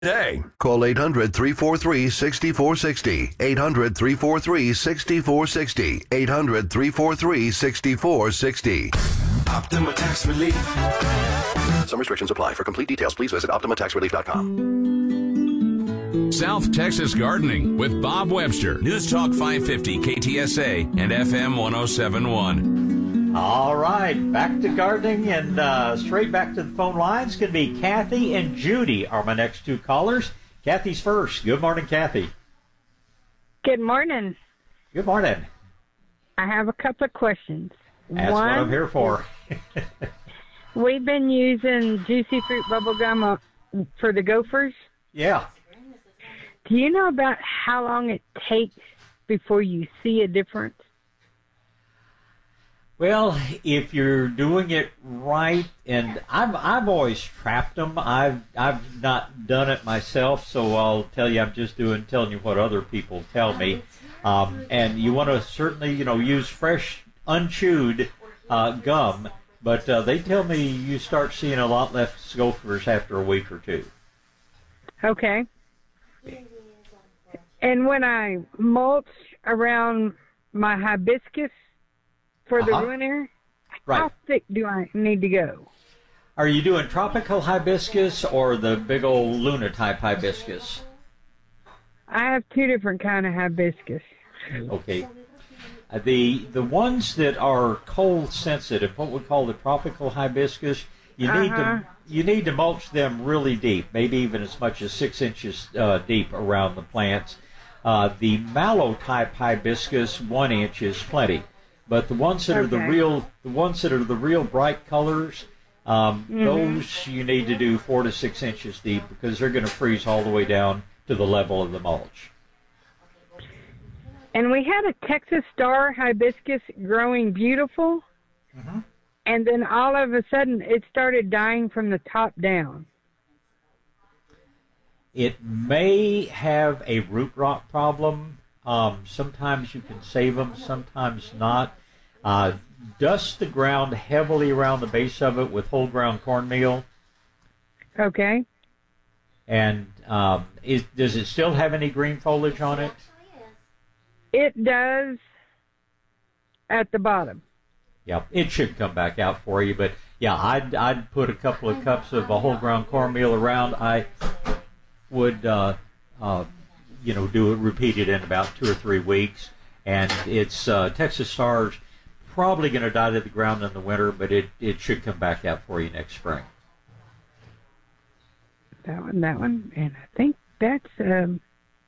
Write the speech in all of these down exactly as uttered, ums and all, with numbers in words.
Today. Call eight hundred, three four three, six four six zero. eight hundred, three four three, six four six zero. eight hundred, three four three, six four six zero. Optima Tax Relief. Some restrictions apply. For complete details, please visit optima tax relief dot com. South Texas Gardening with Bob Webster. News Talk five fifty K T S A and F M one oh seven point one. All right, back to gardening and uh, straight back to the phone lines. Going to be Kathy and Judy are my next two callers. Kathy's first. Good morning, Kathy. Good morning. Good morning. I have a couple of questions. That's One, what I'm here for. We've been using Juicy Fruit bubble gum uh, for the gophers. Yeah. Do you know about how long it takes before you see a difference? Well, if you're doing it right, and I've I've always trapped them. I've I've not done it myself, so I'll tell you. I'm just doing telling you what other people tell me. Um, and you want to certainly, you know, use fresh, unchewed uh, gum. But uh, they tell me you start seeing a lot less gophers after a week or two. Okay. And when I mulch around my hibiscus for the Uh-huh. winter, Right. how thick do I need to go? Are you doing tropical hibiscus or the big old Luna type hibiscus? I have two different kind of hibiscus. Okay. Uh, the the ones that are cold sensitive, what we call the tropical hibiscus, you need Uh-huh. to you need to mulch them really deep, maybe even as much as six inches uh, deep around the plants. Uh, the mallow type hibiscus, one inch is plenty. But the ones that are the Okay. real, the ones that are the real bright colors, um, Mhm. those you need to do four to six inches deep because they're going to freeze all the way down to the level of the mulch. And we had a Texas Star hibiscus growing beautiful, Mm-hmm. and then all of a sudden it started dying from the top down. It may have a root rot problem. Um, sometimes you can save them, sometimes not. Uh, dust the ground heavily around the base of it with whole ground cornmeal. Okay. And um, is, does it still have any green foliage on it? It does at the bottom. Yep, it should come back out for you. But yeah, I'd I'd put a couple of cups of a whole ground cornmeal around. I would uh, uh, you know do it, repeat it in about two or three weeks, and it's uh, Texas Star's probably going to die to the ground in the winter, but it it should come back out for you next spring. That one, that one, and I think that's um,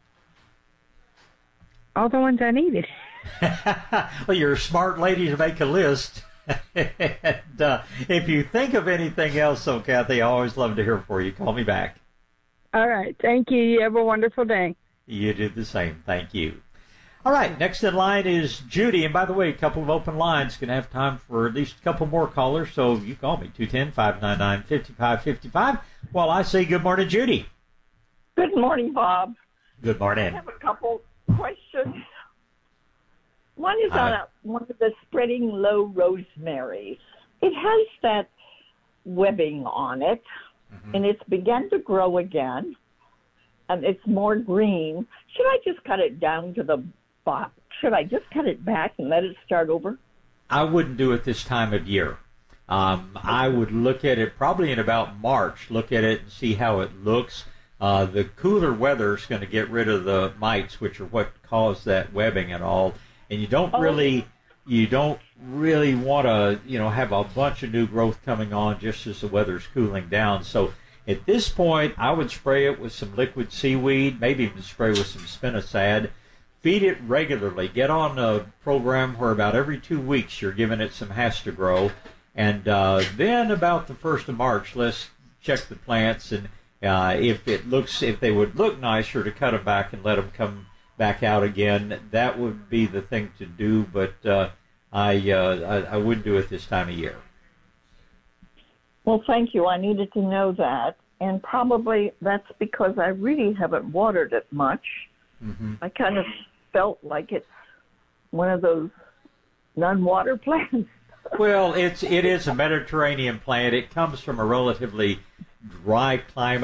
all the ones I needed. Well, you're a smart lady to make a list. and, uh, if you think of anything else, though, Kathy, I always love to hear from you. Call me back. All right. Thank you. You have a wonderful day. You do the same. Thank you. All right. Next in line is Judy. And by the way, a couple of open lines. Going to have time for at least a couple more callers. So you call me, two one zero, five nine nine, five five five five. While I say good morning, Judy. Good morning, Bob. Good morning. I have a couple questions. One is on Uh, a, one of the spreading low rosemaries. It has that webbing on it, Mhm. and it's begun to grow again, and it's more green. Should I just cut it down to the bottom? Should I just cut it back and let it start over? I wouldn't do it this time of year. Um, I would look at it probably in about March, look at it and see how it looks. Uh, the cooler weather is going to get rid of the mites, which are what cause that webbing and all. And you don't Oh. really, you don't really want to, you know, have a bunch of new growth coming on just as the weather's cooling down. So at this point, I would spray it with some liquid seaweed, maybe even spray with some spinosad. Feed it regularly. Get on a program where about every two weeks you're giving it some Has to Grow. And uh, then about the first of March, let's check the plants. And uh, if it looks, if they would look nicer, to cut them back and let them come back out again. That would be the thing to do. But uh, I, uh, I I wouldn't do it this time of year. Well, thank you. I needed to know that. And probably that's because I really haven't watered it much. Mm-hmm. I kind of felt like it's one of those non-water plants. Well, it's it is a Mediterranean plant. It comes from a relatively dry climate.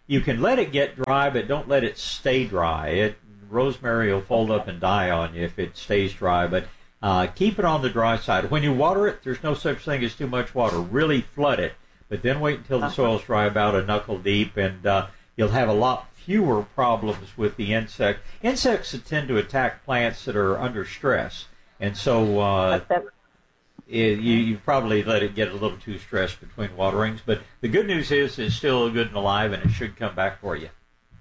you can let it get dry, but don't let it stay dry. It rosemary will fold up and die on you if it stays dry, but uh, keep it on the dry side. When you water it, there's no such thing as too much water. Really flood it, but then wait until the soil's dry about a knuckle deep, and uh, you'll have a lot fewer problems with the insect. Insects that tend to attack plants that are under stress, and so uh, it, you, you probably let it get a little too stressed between waterings. But the good news is it's still good and alive, and it should come back for you.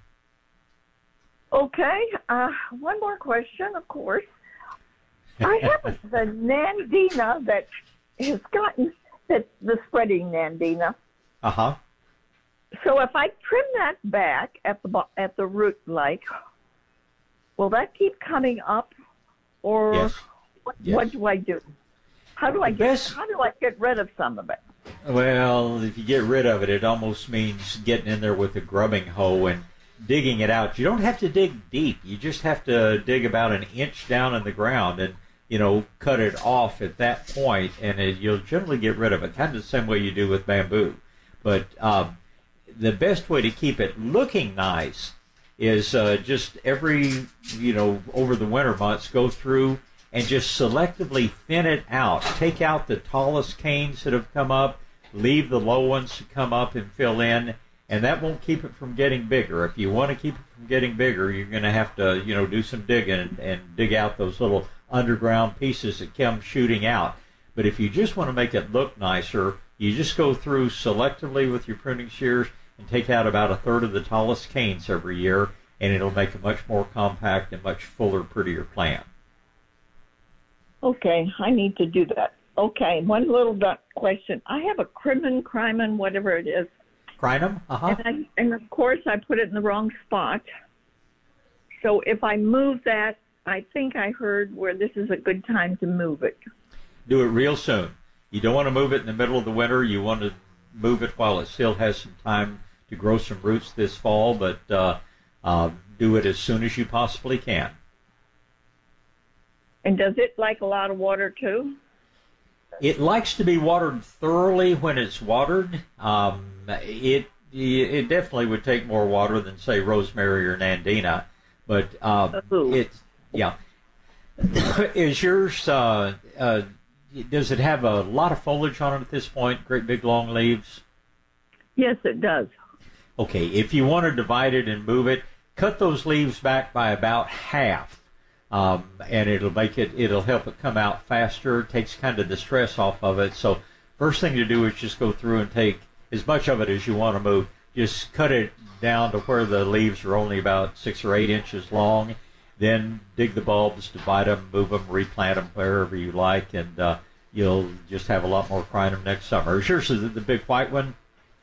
Okay, uh, one more question, of course. I have the Nandina that has gotten, that's the spreading Nandina. Uh-huh. So if I trim that back at the bo- at the root, like, will that keep coming up, or Yes. what, Yes. what do I do? How do I get Best- how do I get rid of some of it? Well, if you get rid of it, it almost means getting in there with a grubbing hoe and digging it out. You don't have to dig deep. You just have to dig about an inch down in the ground and, you know, cut it off at that point, and it, you'll generally get rid of it, kind of the same way you do with bamboo. But um, the best way to keep it looking nice is uh, just every, you know, over the winter months, go through and just selectively thin it out. Take out the tallest canes that have come up, leave the low ones to come up and fill in, and that won't keep it from getting bigger. If you want to keep it from getting bigger, you're going to have to, you know, do some digging and, and dig out those little underground pieces that come shooting out. But if you just want to make it look nicer, you just go through selectively with your pruning shears and take out about a third of the tallest canes every year, and it'll make a much more compact and much fuller, prettier plant. Okay, I need to do that. Okay, one little duck question. I have a crimin, crimin, whatever it is. Crinum? Uh-huh. And, I, and of course, I put it in the wrong spot. So if I move that, I think I heard where this is a good time to move it. Do it real soon. You don't want to move it in the middle of the winter. You want to move it while it still has some time to grow some roots this fall, but uh, uh, do it as soon as you possibly can. And does it like a lot of water too? It likes to be watered thoroughly when it's watered. Um, it it definitely would take more water than, say, rosemary or Nandina, but um, Ooh. it yeah. Is yours? Uh, uh, does it have a lot of foliage on it at this point? Great big long leaves. Yes, it does. Okay, if you want to divide it and move it, cut those leaves back by about half. Um, and it'll make it, it'll help it come out faster. It takes kind of the stress off of it. So first thing to do is just go through and take as much of it as you want to move. Just cut it down to where the leaves are only about six or eight inches long. Then dig the bulbs, divide them, move them, replant them wherever you like, and uh, you'll just have a lot more crinum next summer. Is yours the big white one?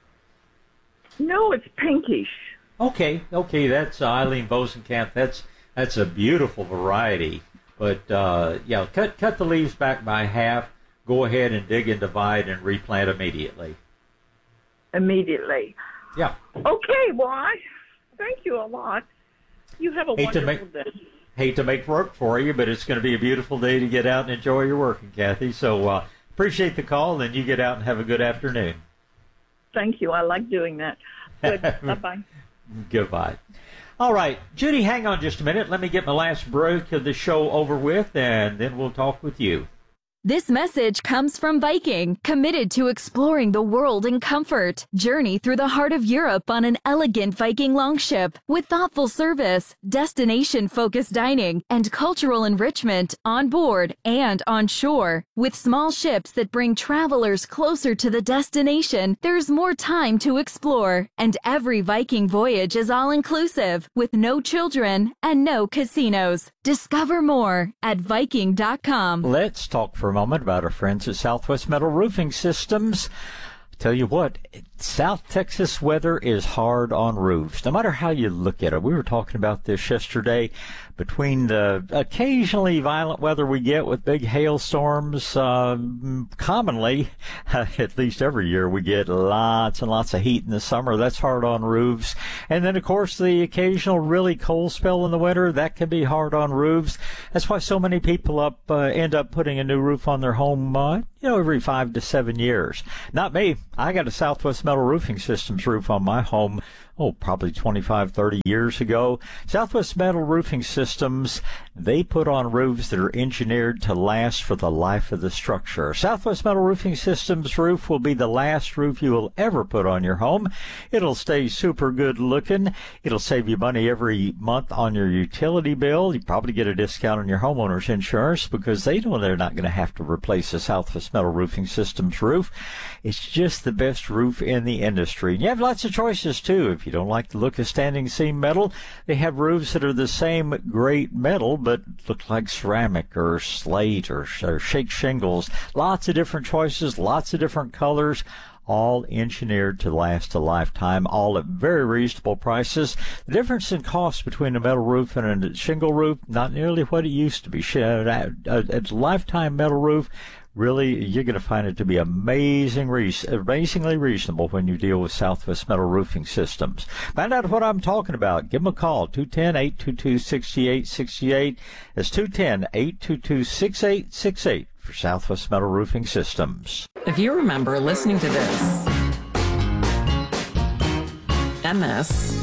No, it's pinkish. Okay, okay, that's uh, Eileen Bosenkamp. That's That's a beautiful variety, but uh, yeah, cut cut the leaves back by half. Go ahead and dig and divide and replant immediately. Immediately. Yeah. Okay, well, I thank you a lot. You have a Hate to wonderful make, day. Hate to make work for you, but it's going to be a beautiful day to get out and enjoy your working, Kathy. So uh, appreciate the call, and you get out and have a good afternoon. Thank you. I like doing that. Good. Bye-bye. Goodbye. All right, Judy, hang on just a minute. Let me get my last break of the show over with, and then we'll talk with you. This message comes from Viking, committed to exploring the world in comfort. Journey through the heart of Europe on an elegant Viking longship with thoughtful service, destination-focused dining, and cultural enrichment on board and on shore. With small ships that bring travelers closer to the destination, there's more time to explore. And every Viking voyage is all-inclusive, with no children and no casinos. Discover more at Viking dot com. Let's talk for a moment about our friends at Southwest Metal Roofing Systems. Tell you what, South Texas weather is hard on roofs, no matter how you look at it. We were talking about this yesterday. Between the occasionally violent weather we get with big hailstorms, uh, commonly, at least every year, we get lots and lots of heat in the summer. That's hard on roofs. And then, of course, the occasional really cold spell in the winter, that can be hard on roofs. That's why so many people up uh, end up putting a new roof on their home, uh, you know, every five to seven years. Not me. I got a Southwest Metal Metal Roofing Systems roof on my home, oh, probably twenty-five, thirty years ago. Southwest Metal Roofing Systems, they put on roofs that are engineered to last for the life of the structure. Southwest Metal Roofing Systems roof will be the last roof you will ever put on your home. It'll stay super good looking. It'll save you money every month on your utility bill. You probably get a discount on your homeowner's insurance because they know they're not going to have to replace a Southwest Metal Roofing Systems roof. It's just the best roof in the industry. And you have lots of choices, too. If you don't like the look of standing seam metal, they have roofs that are the same great metal but look like ceramic or slate or, or shake shingles. Lots of different choices, lots of different colors, all engineered to last a lifetime, all at very reasonable prices. The difference in cost between a metal roof and a shingle roof, not nearly what it used to be. A, a, a lifetime metal roof, really, you're going to find it to be amazing, amazingly reasonable when you deal with Southwest Metal Roofing Systems. Find out what I'm talking about. Give them a call, two one zero, eight two two, six eight six eight. That's two one zero, eight two two, six eight six eight for Southwest Metal Roofing Systems. If you remember listening to this, and this,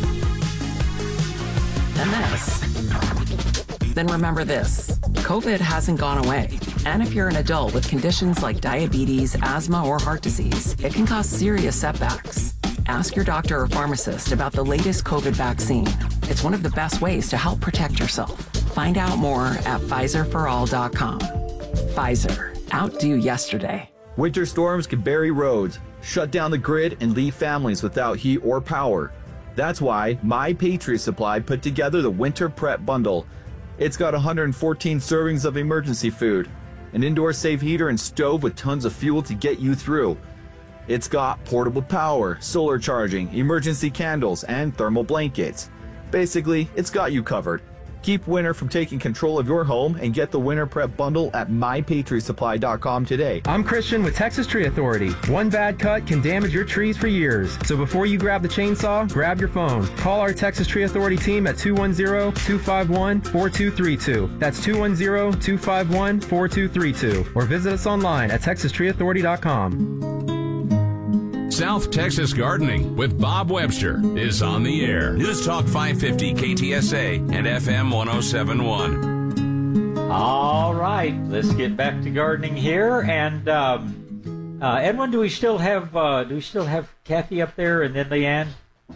and this, then remember this. COVID hasn't gone away. And if you're an adult with conditions like diabetes, asthma, or heart disease, it can cause serious setbacks. Ask your doctor or pharmacist about the latest COVID vaccine. It's one of the best ways to help protect yourself. Find out more at Pfizer for all dot com. Pfizer. Outdo yesterday. Winter storms can bury roads, shut down the grid, and leave families without heat or power. That's why My Patriot Supply put together the Winter Prep Bundle. It's got one hundred fourteen servings of emergency food, an indoor safe heater and stove with tons of fuel to get you through. It's got portable power, solar charging, emergency candles, and thermal blankets. Basically, it's got you covered. Keep winter from taking control of your home and get the Winter Prep Bundle at my patriot supply dot com today. I'm Christian with Texas Tree Authority. One bad cut can damage your trees for years. So before you grab the chainsaw, grab your phone. Call our Texas Tree Authority team at two one zero, two five one, four two three two. That's two one zero, two five one, four two three two. Or visit us online at texas tree authority dot com. South Texas Gardening with Bob Webster is on the air. News Talk five fifty K T S A and F M one oh seven point one. All right, let's get back to gardening here. And um, uh, Edwin, do we still have uh, do we still have Kathy up there, and then Leanne?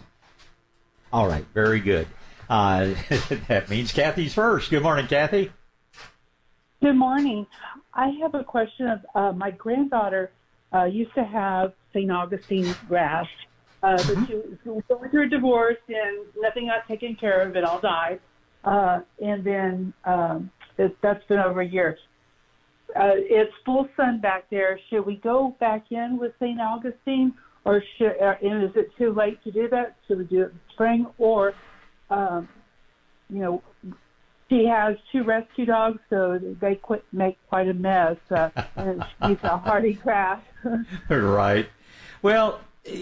All right, very good. Uh, that means Kathy's first. Good morning, Kathy. Good morning. I have a question. Of uh, my granddaughter uh, used to have Saint Augustine grass, uh, but she was going through a divorce and nothing got taken care of. It all died, uh, and then um, it, that's been over a year. Uh, it's full sun back there. Should we go back in with Saint Augustine, or should? Uh, and is it too late to do that? Should we do it in spring, or um, you know? She has two rescue dogs, so they quit, make quite a mess. Uh, and she's a hardy grass. Right. Well,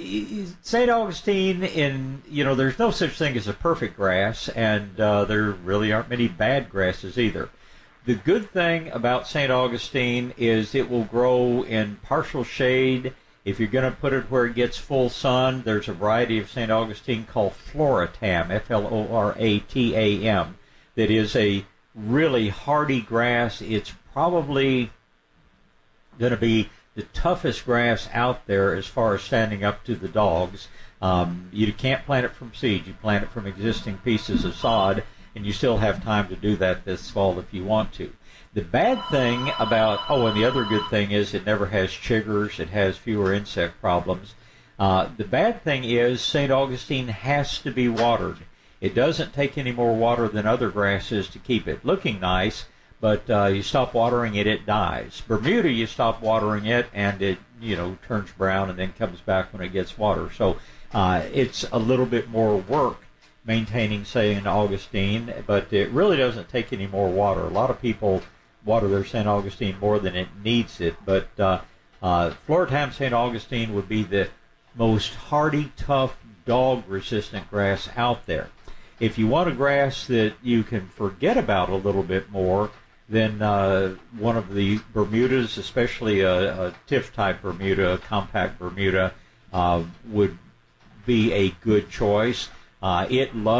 Saint Augustine, in you know, there's no such thing as a perfect grass, and uh, there really aren't many bad grasses either. The good thing about Saint Augustine is it will grow in partial shade. If you're going to put it where it gets full sun, there's a variety of Saint Augustine called Floratam, F L O R A T A M. That is a really hardy grass. It's probably going to be the toughest grass out there as far as standing up to the dogs. Um, you can't plant it from seed. You plant it from existing pieces of sod, and you still have time to do that this fall if you want to. The bad thing about, oh, and the other good thing is it never has chiggers. It has fewer insect problems. Uh, the bad thing is Saint Augustine has to be watered. It doesn't take any more water than other grasses to keep it looking nice, but uh, you stop watering it, it dies. Bermuda, you stop watering it, and it, you know, turns brown and then comes back when it gets water. So uh, it's a little bit more work maintaining Saint Augustine, but it really doesn't take any more water. A lot of people water their Saint Augustine more than it needs it, but uh, uh, Floratam Saint Augustine would be the most hardy, tough, dog-resistant grass out there. If you want a grass that you can forget about a little bit more, then uh, one of the Bermudas, especially a, a T I F type Bermuda, a compact Bermuda, uh, would be a good choice. Uh, it loves